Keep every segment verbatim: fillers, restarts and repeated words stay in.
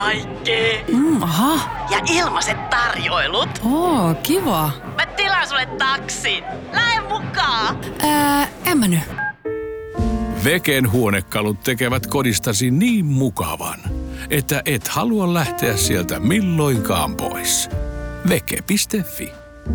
Kaikki. Mm, aha. Ja ilmaiset tarjoilut. Oo, kiva. Mä tilaan sulle taksin. Lähde mukaan. Ää, en mä nyt. Veken huonekalut tekevät kodistasi niin mukavan, että et halua lähteä sieltä milloinkaan pois. Veke piste fi.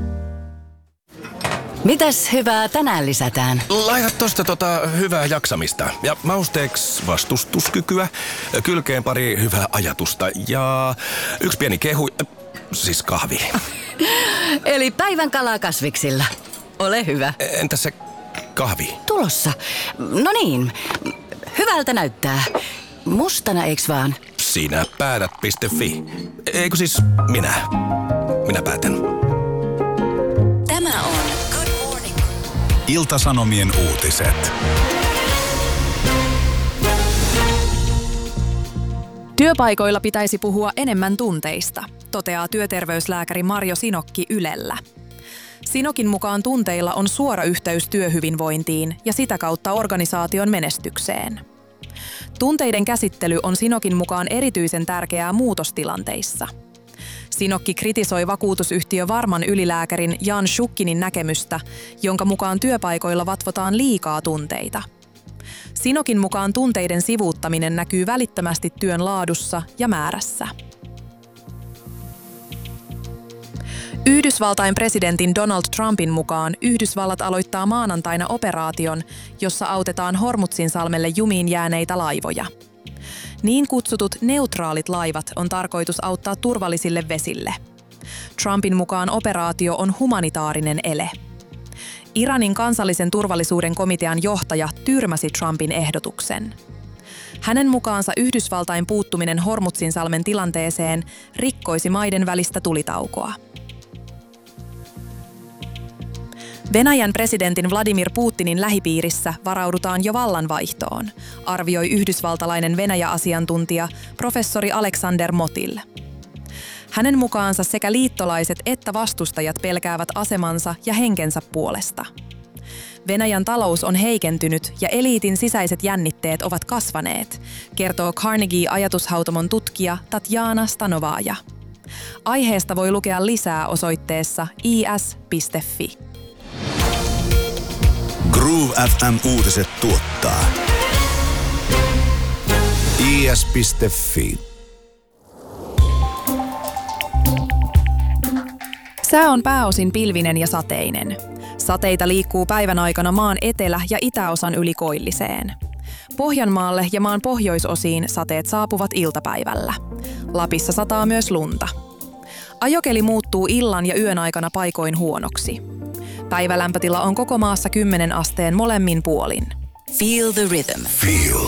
Mitäs hyvää tänään lisätään? Laita tosta tota hyvää jaksamista ja mausteeksi vastustuskykyä, kylkeen pari hyvää ajatusta ja yksi pieni kehu, siis kahvi. Eli päivän kalaa kasviksilla. Ole hyvä. Entä se kahvi? Tulossa. No niin, hyvältä näyttää. Mustana eiks vaan? Sinä päätät piste fi. Eikö siis minä? Minä päätän. Tämä on Good Morning. Ilta-Sanomien uutiset. Työpaikoilla pitäisi puhua enemmän tunteista, toteaa työterveyslääkäri Marjo Sinokki Ylellä. Sinokin mukaan tunteilla on suora yhteys työhyvinvointiin ja sitä kautta organisaation menestykseen. Tunteiden käsittely on Sinokin mukaan erityisen tärkeää muutostilanteissa. Sinokki kritisoi vakuutusyhtiö Varman ylilääkärin Jan Shukkinin näkemystä, jonka mukaan työpaikoilla vatvotaan liikaa tunteita. Sinokin mukaan tunteiden sivuuttaminen näkyy välittömästi työn laadussa ja määrässä. Yhdysvaltain presidentin Donald Trumpin mukaan Yhdysvallat aloittaa maanantaina operaation, jossa autetaan Hormuzin-salmelle jumiin jääneitä laivoja. Niin kutsutut neutraalit laivat on tarkoitus auttaa turvallisille vesille. Trumpin mukaan operaatio on humanitaarinen ele. Iranin kansallisen turvallisuuden komitean johtaja tyrmäsi Trumpin ehdotuksen. Hänen mukaansa Yhdysvaltain puuttuminen Hormuzin-salmen tilanteeseen rikkoisi maiden välistä tulitaukoa. Venäjän presidentin Vladimir Putinin lähipiirissä varaudutaan jo vallanvaihtoon, arvioi yhdysvaltalainen Venäjä-asiantuntija professori Alexander Motil. Hänen mukaansa sekä liittolaiset että vastustajat pelkäävät asemansa ja henkensä puolesta. Venäjän talous on heikentynyt ja eliitin sisäiset jännitteet ovat kasvaneet, kertoo Carnegie-ajatushautomon tutkija Tatjana Stanovaja. Aiheesta voi lukea lisää osoitteessa i s piste fi. Groove F M-uutiset tuottaa i s piste fi. Sää on pääosin pilvinen ja sateinen. Sateita liikkuu päivän aikana maan etelä- ja itäosan yli koilliseen. Pohjanmaalle ja maan pohjoisosiin sateet saapuvat iltapäivällä. Lapissa sataa myös lunta. Ajokeli muuttuu illan ja yön aikana paikoin huonoksi. Päivälämpötila on koko maassa kymmenen asteen molemmin puolin. Feel the rhythm. Feel